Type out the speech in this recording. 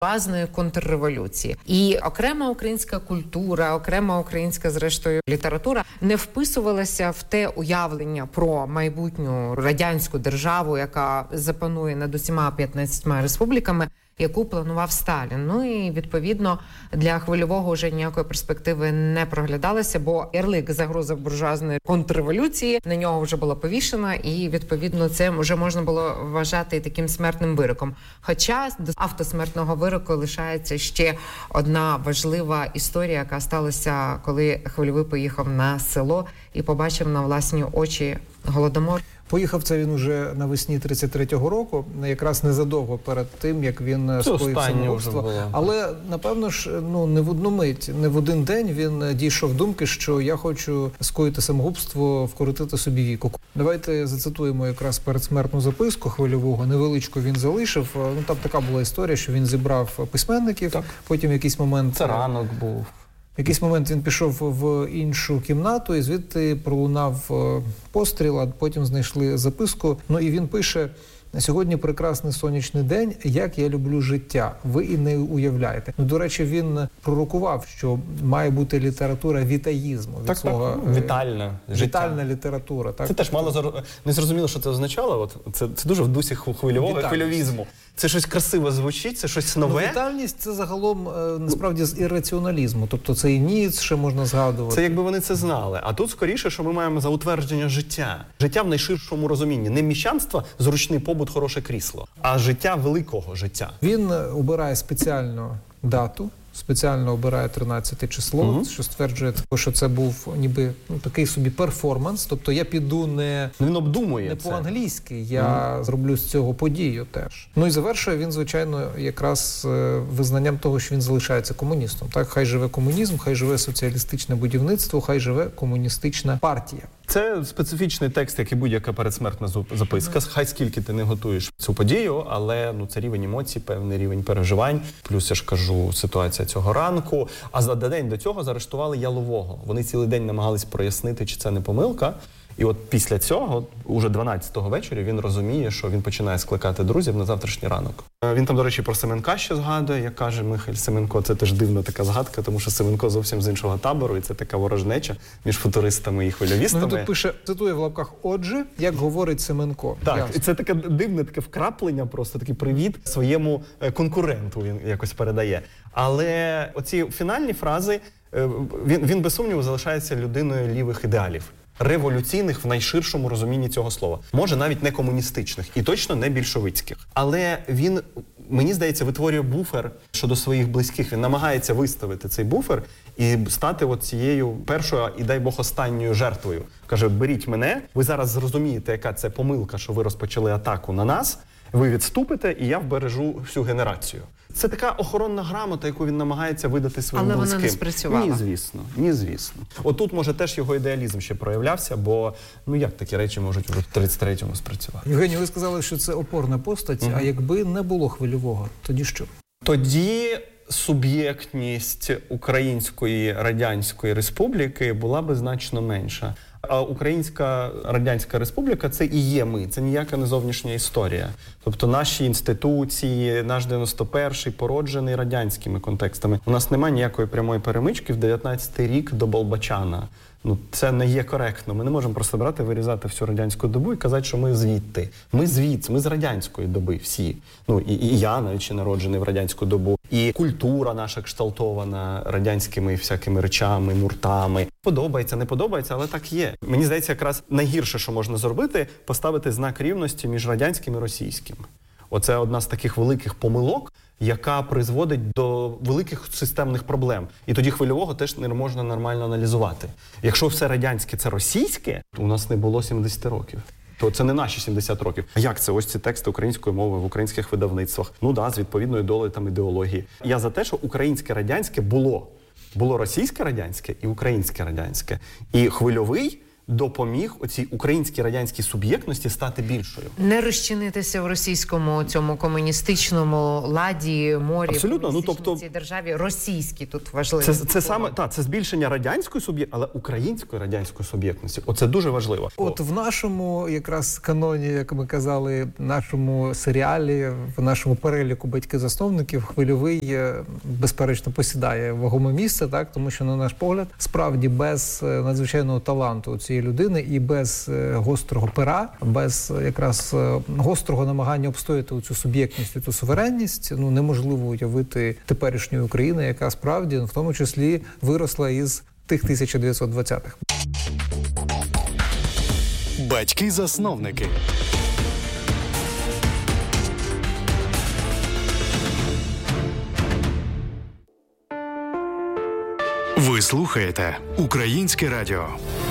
буржуазної контрреволюції. І окрема українська культура, окрема українська, зрештою, література не вписувалася в те уявлення про майбутню радянську державу, яка запанує над усіма 15 республіками, яку планував Сталін. Ну і, відповідно, для Хвильового вже ніякої перспективи не проглядалося, бо ярлик «загроза буржуазної контрреволюції» на нього вже була повішена, і, відповідно, це вже можна було вважати таким смертним вироком. Хоча до автосмертного вироку лишається ще одна важлива історія, яка сталася, коли Хвильовий поїхав на село і побачив на власні очі Голодомор. Поїхав це він уже навесні 33-го року, якраз незадовго перед тим, як він скоїв самогубство. Але, напевно ж, не в одну мить, не в один день він дійшов думки, що я хочу скоїти самогубство, вкоротити собі віку. Давайте зацитуємо якраз передсмертну записку Хвильового. Невеличку він залишив. Там така була історія, що він зібрав письменників, потім в якийсь момент... Це ранок був. В якийсь момент він пішов в іншу кімнату, і звідти пролунав постріл, а потім знайшли записку. І він пише: «Сьогодні прекрасний сонячний день, як я люблю життя. Ви і не уявляєте». До речі, він пророкував, що має бути література вітаїзму. Вітальна життя. Вітальна література. Так? Це теж мало не зрозуміло, що це означало. Це дуже в дусі Хвильового і хвильовізму. Це щось красиво звучить, це щось нове. Вітальність – це загалом, насправді, з ірраціоналізму. Тобто це і Ніцше можна згадувати. Це якби вони це знали. А тут скоріше, що ми маємо за утвердження життя. Життя в найширшому розумінні. Не міщанство, зручний побут, хороше крісло, а життя великого життя. Він обирає спеціальну дату. Спеціально обирає 13 число, що стверджує, що це був ніби такий собі перформанс. Тобто я піду не по-англійськи, я зроблю з цього подію теж. І завершує він, звичайно, якраз визнанням того, що він залишається комуністом. Так, хай живе комунізм, хай живе соціалістичне будівництво, хай живе комуністична партія. Це специфічний текст, як і будь-яка передсмертна записка. Хай скільки ти не готуєш цю подію, але це рівень емоцій, певний рівень переживань. Плюс, я ж кажу, ситуація цього ранку. А за день до цього заарештували Ялового. Вони цілий день намагались прояснити, чи це не помилка. І от після цього, уже 12-го вечора, він розуміє, що він починає скликати друзів на завтрашній ранок. Він там, до речі, про Семенка ще згадує, як каже Михайль Семенко. Це теж дивна така згадка, тому що Семенко зовсім з іншого табору, і це така ворожнеча між футуристами і хвильовістами. Тут пише, цитує в лапках, «Отже, як говорить Семенко». Так, і це таке дивне таке вкраплення, просто такий привіт своєму конкуренту він якось передає. Але оці фінальні фрази, він без сумніву залишається людиною лівих ідеалів. Революційних в найширшому розумінні цього слова. Може, навіть не комуністичних і точно не більшовицьких. Але він, мені здається, витворює буфер щодо своїх близьких. Він намагається виставити цей буфер і стати цією першою, і дай Бог, останньою жертвою. Каже, беріть мене, ви зараз зрозумієте, яка це помилка, що ви розпочали атаку на нас, ви відступите, і я вбережу всю генерацію. Це така охоронна грамота, яку він намагається видати своїм близьким. Але вона не спрацювала. Ні, звісно. Отут, може, теж його ідеалізм ще проявлявся, бо, як такі речі можуть вже в 33-му спрацювати? Євгеній, ви сказали, що це опорна постать, а якби не було Хвильового, тоді що? Тоді суб'єктність Української Радянської Республіки була би значно менша. А Українська Радянська Республіка – це і є ми, це ніяка не зовнішня історія. Тобто наші інституції, наш 91-й породжений радянськими контекстами. У нас немає ніякої прямої перемички в 19-й рік до Болбочана. Це не є коректно. Ми не можемо просто брати, вирізати всю радянську добу і казати, що ми звідти. Ми звідси, ми з радянської доби всі. І я навіть ще народжений в радянську добу. І культура наша кшталтована радянськими всякими речами, нуртами. Подобається, не подобається, але так є. Мені здається, якраз найгірше, що можна зробити, поставити знак рівності між радянським і російським. Оце одна з таких великих помилок, яка призводить до великих системних проблем. І тоді Хвильового теж не можна нормально аналізувати. Якщо все радянське – це російське, то у нас не було 70 років. То це не наші 70 років. А як це? Ось ці тексти української мови в українських видавництвах. З відповідною долею ідеології. Я за те, що українське радянське було. Було російське радянське і українське радянське. І Хвильовий допоміг оцій українській радянській суб'єктності стати більшою. Не розчинитися в російському цьому комуністичному ладі, морі, абсолютно, тобто цій державі російській тут важливо. Це саме це збільшення радянської суб'єктності, але української радянської суб'єктності. Оце дуже важливо. От в нашому якраз каноні, як ми казали, нашому серіалі, в нашому переліку батьків-засновників Хвильовий безперечно посідає вагоме місце, так, тому що, на наш погляд, справді без надзвичайного таланту цієї людини і без гострого пера, без якраз гострого намагання обстояти цю суб'єктність, цю суверенність, неможливо уявити теперішньої України, яка справді, в тому числі, виросла із тих 1920-х. Батьки-засновники. Ви слухаєте Українське радіо.